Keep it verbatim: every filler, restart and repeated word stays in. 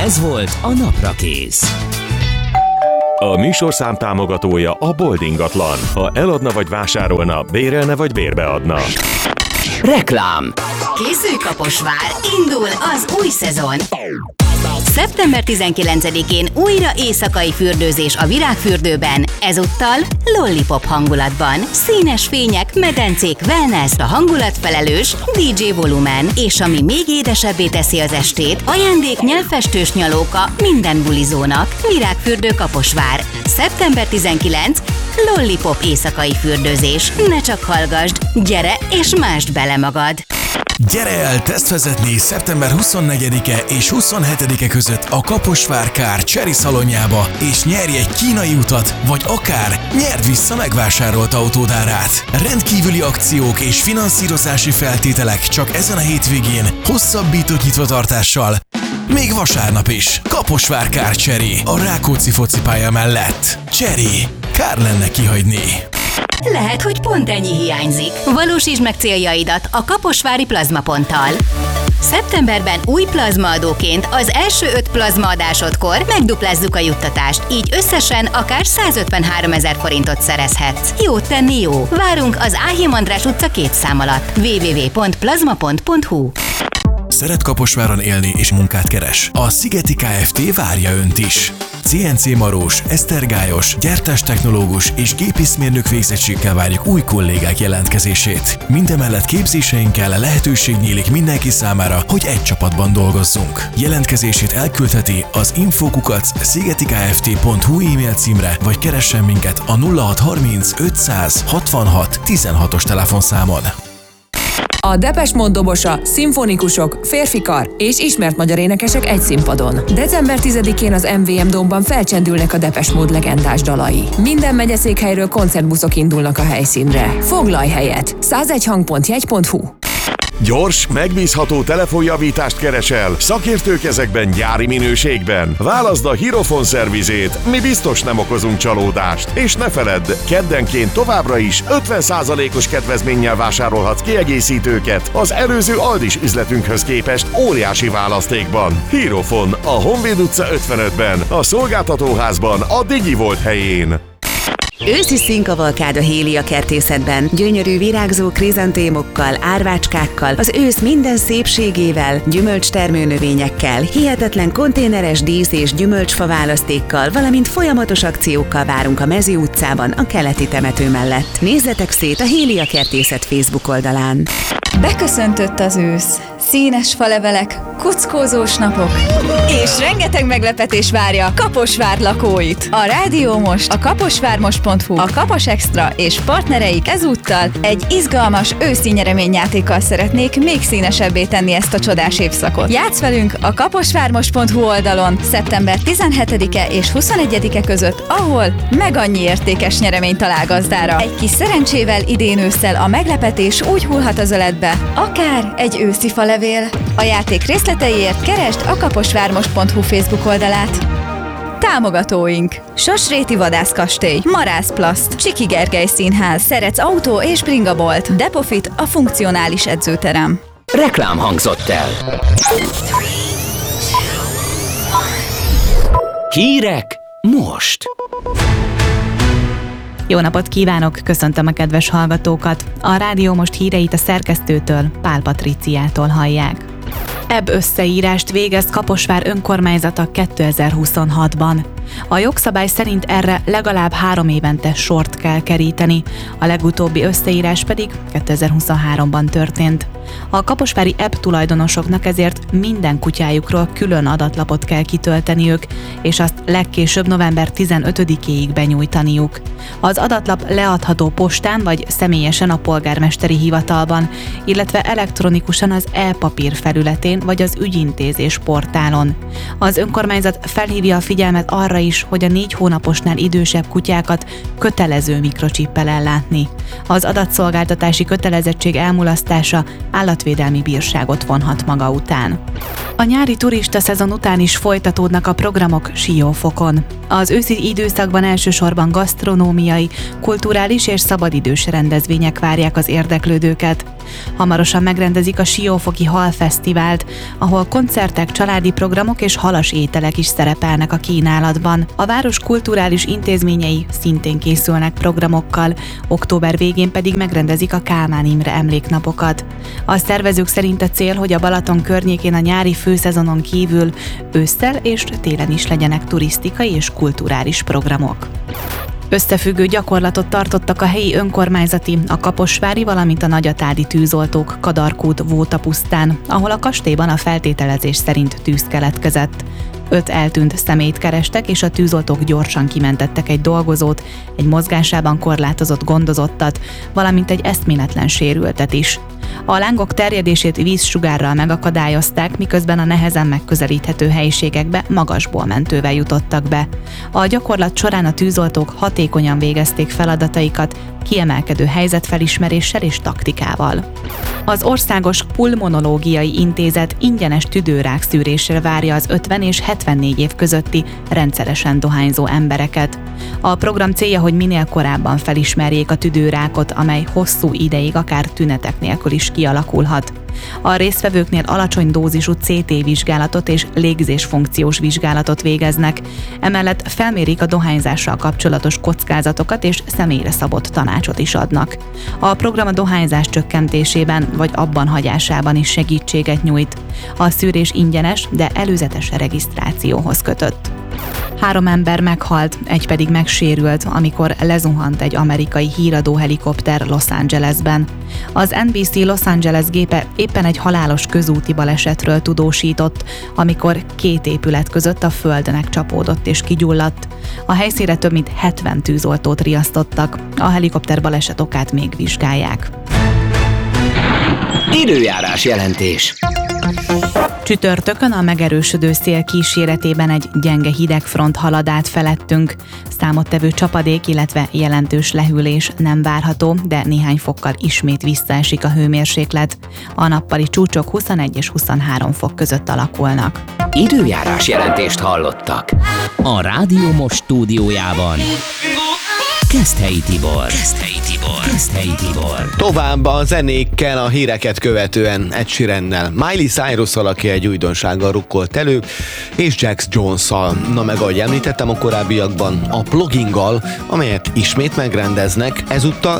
Ez volt a Naprakész. A műsorszám támogatója a Bold ingatlan. Ha eladna vagy vásárolna, bérelne vagy bérbeadna. Reklám. Készülj Kaposvár, indul az új szezon! szeptember tizenkilencedikén újra éjszakai fürdőzés a Virágfürdőben, ezúttal Lollipop hangulatban. Színes fények, medencék, wellness, a hangulatfelelős dé dzsé Volumen, és ami még édesebbé teszi az estét, ajándék nyelvfestős nyalóka minden bulizónak. Virágfürdő Kaposvár. szeptember tizenkilencedike Lollipop éjszakai fürdőzés. Ne csak hallgasd, gyere és másd bele magad! Gyere el tesztvezetni szeptember huszonnegyedike és huszonhetedike között a Kaposvár Kár Chery szalonjába, és nyerj egy kínai utat, vagy akár nyerd vissza megvásárolt autód árát. Rendkívüli akciók és finanszírozási feltételek csak ezen a hétvégén, hosszabbított nyitvatartással. Még vasárnap is. Kaposvár Kár Chery a Rákóczi focipálya mellett. Chery. Kár lenne kihagyni. Lehet, hogy pont ennyi hiányzik. Valósítsd meg céljaidat a Kaposvári Plazmaponttal. Szeptemberben új plazmaadóként az első öt plazmaadásodkor megduplázzuk a juttatást, így összesen akár százötvenháromezer forintot szerezhetsz. Jót tenni jó! Várunk az Áhim András utca két szám alatt. double-u double-u double-u pont plazmapont pont hu. Szeret Kaposváron élni és munkát keres? A Szigeti Kft. Várja önt is. cé en cé marós, esztergályos, gyártástechnológus és gépészmérnök végzettséggel várjuk új kollégák jelentkezését. Mindemellett képzéseinkkel lehetőség nyílik mindenki számára, hogy egy csapatban dolgozzunk. Jelentkezését elküldheti az info kukac szigetikft pont hu e-mail címre, vagy keressen minket a nulla hat harminc ötszáz hatvanhat tizenhatos telefonszámon. A Depeche Mode dobosa, szimfonikusok, férfikar és ismert magyar énekesek egy színpadon. december tizedikén az em vé em Domban felcsendülnek a Depeche Mode legendás dalai. Minden megyeszékhelyről koncertbuszok indulnak a helyszínre. Foglalj helyet! százegy hang pont jegy pont hu. Gyors, megbízható telefonjavítást keresel, szakértő kezekben, gyári minőségben. Válaszd a Hirofon szervizét, mi biztos nem okozunk csalódást. És ne feledd, keddenként továbbra is ötven százalékos kedvezménnyel vásárolhatsz kiegészítőket az előző Aldis üzletünkhöz képest óriási választékban. Hirofon, a Honvéd utca ötvenötben, a szolgáltatóházban, a DigiVolt helyén. Őszi színkavalkád a Hélia kertészetben. Gyönyörű virágzó krizantémokkal, árvácskákkal, az ősz minden szépségével, gyümölcstermőnövényekkel, hihetetlen konténeres dísz- és gyümölcsfa választékkal, valamint folyamatos akciókkal várunk a Mezi utcában, a keleti temető mellett. Nézzetek szét a Hélia kertészet Facebook oldalán. Beköszöntött az ősz. Színes falevelek, kuckózós napok, és rengeteg meglepetés várja Kaposvár lakóit. A Rádió Most, a kaposvármost pont hu, a Kapas Extra és partnereik ezúttal egy izgalmas őszi nyereményjátékkal szeretnék még színesebbé tenni ezt a csodás évszakot. Játsz velünk a kaposvármost pont hu oldalon szeptember tizenhetedike és huszonegyedike között, ahol meg annyi értékes nyeremény talál gazdára. Egy kis szerencsével idén ősszel a meglepetés úgy hullhat az öletbe, akár egy őszi falevél. A játék részleteiért keresd a kaposvármost pont hu Facebook oldalát. Támogatóink: Sosréti Vadászkastély, Marász Plaszt, Csiki Gergely Színház, Szerec Autó és Bringabolt, Depofit, a funkcionális edzőterem. Reklám hangzott el. Hírek most. Jó napot kívánok, köszöntöm a kedves hallgatókat. A Rádió Most híreit a szerkesztőtől, Pál Patriciától hallják. Ebb összeírást végez Kaposvár önkormányzata kétezer-huszonhatban. A jogszabály szerint erre legalább három évente sort kell keríteni, a legutóbbi összeírás pedig kétezer-huszonháromban történt. A kaposvári ebb tulajdonosoknak ezért minden kutyájukról külön adatlapot kell kitölteniük, és azt legkésőbb november tizenötödikéig benyújtaniuk. Az adatlap leadható postán vagy személyesen a polgármesteri hivatalban, illetve elektronikusan az e-papír felületén vagy az ügyintézés portálon. Az önkormányzat felhívja a figyelmet arra is, hogy a négy hónaposnál idősebb kutyákat kötelező mikrocsippel ellátni. Az adatszolgáltatási kötelezettség elmulasztása állatvédelmi bírságot vonhat maga után. A nyári turista szezon után is folytatódnak a programok Siófokon. Az őszi időszakban elsősorban gasztronómiai, kulturális és szabadidős rendezvények várják az érdeklődőket. Hamarosan megrendezik a Siófoki Halfesztivált, ahol koncertek, családi programok és halas ételek is szerepelnek a kínálatban. A város kulturális intézményei szintén készülnek programokkal, október végén pedig megrendezik a Kálmán Imre emléknapokat. A szervezők szerint a cél, hogy a Balaton környékén a nyári főszezonon kívül ősszel és télen is legyenek turisztikai és kulturális programok. Összefüggő gyakorlatot tartottak a helyi önkormányzati, a kaposvári, valamint a nagyatádi tűzoltók Kadarkút Vótapusztán, ahol a kastélyban a feltételezés szerint tűz keletkezett. Öt eltűnt személyt kerestek, és a tűzoltók gyorsan kimentettek egy dolgozót, egy mozgásában korlátozott gondozottat, valamint egy eszméletlen sérültet is. A lángok terjedését vízsugárral megakadályozták, miközben a nehezen megközelíthető helyiségekbe magasból mentővel jutottak be. A gyakorlat során a tűzoltók hatékonyan végezték feladataikat, kiemelkedő helyzetfelismeréssel és taktikával. Az Országos Pulmonológiai Intézet ingyenes tüdőrák szűrésre várja az ötven és hetvennégy év közötti rendszeresen dohányzó embereket. A program célja, hogy minél korábban felismerjék a tüdőrákot, amely hosszú ideig akár tünetek nélkül is kialakulhat. A résztvevőknél alacsony dózisú cé té vizsgálatot és légzésfunkciós vizsgálatot végeznek, emellett felmérik a dohányzással kapcsolatos kockázatokat és személyre szabott tanácsot is adnak. A program a dohányzás csökkentésében vagy abban hagyásában is segítséget nyújt. A szűrés ingyenes, de előzetes regisztrációhoz kötött. Három ember meghalt, egy pedig megsérült, amikor lezuhant egy amerikai híradó helikopter Los Angelesben. Az en bé cé Los Angeles gépe éppen egy halálos közúti balesetről tudósított, amikor két épület között a földnek csapódott és kigyulladt. A helyszínre több mint hetven tűzoltót riasztottak, a helikopter baleset okát még vizsgálják. Időjárás jelentés. Csütörtökön a megerősödő szél kíséretében egy gyenge hidegfront halad át felettünk. Számottevő csapadék, illetve jelentős lehűlés nem várható, de néhány fokkal ismét visszaesik a hőmérséklet. A nappali csúcsok huszonegy és huszonhárom fok között alakulnak. Időjárás jelentést hallottak. A Rádió Most stúdiójában Keszthelyi Tibor. Keszthelyi Tibor. Keszthelyi Tibor. Tovább a zenékkel, a híreket követően Ed Sheerannel, Miley Cyrus-szal, aki egy újdonsággal rukkolt elő, és Jax Jones-szal. Na meg ahogy említettem a korábbiakban, a Pluginggal, amelyet ismét megrendeznek, ezúttal